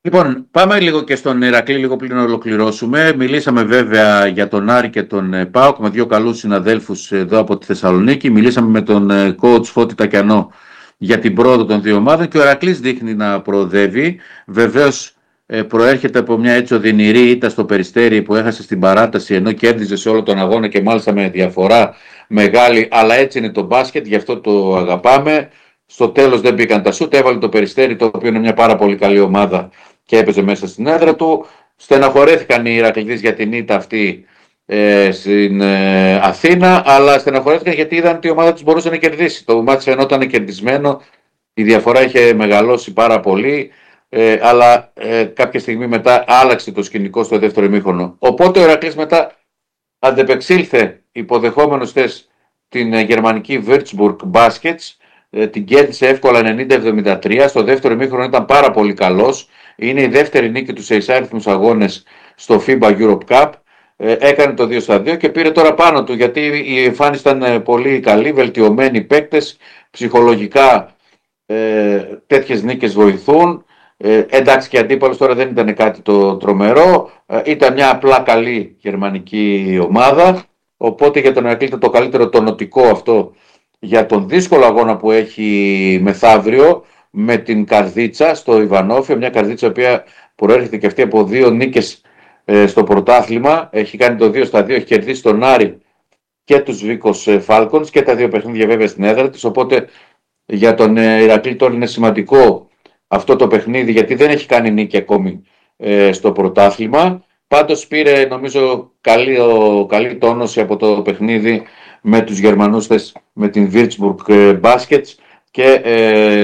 Λοιπόν, πάμε λίγο και στον Ηρακλή, λίγο πριν να ολοκληρώσουμε. Μιλήσαμε βέβαια για τον Άρη και τον ΠΑΟΚ με δύο καλούς συναδέλφους εδώ από τη Θεσσαλονίκη. Μιλήσαμε με τον coach Φώτη Τακιανό για την πρόοδο των δύο ομάδων και ο Ηρακλής δείχνει να προοδεύει. Βεβαίως προέρχεται από μια έτσι οδυνηρή ήττα στο Περιστέρι που έχασε στην παράταση ενώ κέρδιζε σε όλο τον αγώνα και μάλιστα με διαφορά μεγάλη. Αλλά έτσι είναι το μπάσκετ, γι' αυτό το αγαπάμε. Στο τέλος δεν μπήκαν τα σούτ, έβαλε το Περιστέρι, το οποίο είναι μια πάρα πολύ καλή ομάδα και έπαιζε μέσα στην έδρα του. Στεναχωρέθηκαν οι Ηρακλήδες για την ήττα αυτή στην Αθήνα, αλλά στεναχωρέθηκαν γιατί είδαν ότι η ομάδα τους μπορούσε να κερδίσει. Το μάτι φαινόταν κερδισμένο, η διαφορά είχε μεγαλώσει πάρα πολύ, αλλά κάποια στιγμή μετά άλλαξε το σκηνικό στο δεύτερο ημίχρονο. Οπότε ο Ηρακλής μετά αντεπεξήλθε υποδεχόμενος την γερμανική Würzburg Baskets. Την κέρδισε εύκολα 90-73. Στο δεύτερο ημίχρονο ήταν πάρα πολύ καλός. Είναι η δεύτερη νίκη του σε εισάριθμους αγώνες στο FIBA Europe Cup. Έκανε το 2-2 και πήρε τώρα πάνω του γιατί η εμφάνιση ήταν πολύ καλή, βελτιωμένοι παίκτες. Ψυχολογικά τέτοιες νίκες βοηθούν. Εντάξει, και αντίπαλος τώρα δεν ήταν κάτι το τρομερό. Ήταν μια απλά καλή γερμανική ομάδα. Οπότε για τον Ηρακλή ήταν το καλύτερο τονωτικό αυτό για τον δύσκολο αγώνα που έχει μεθαύριο με την Καρδίτσα στο Ιβανόφιο. Μια Καρδίτσα η οποία προέρχεται και αυτή από δύο νίκες στο πρωτάθλημα. Έχει κάνει το 2-2, έχει κερδίσει τον Άρη και τους Βίκος Falcons και τα δύο παιχνίδια βέβαια στην έδρα της. Οπότε για τον Ηρακλή τώρα είναι σημαντικό αυτό το παιχνίδι γιατί δεν έχει κάνει νίκη ακόμη στο πρωτάθλημα. Πάντως πήρε νομίζω καλή τόνωση από το παιχνίδι με τους Γερμανούς με την Würzburg Baskets και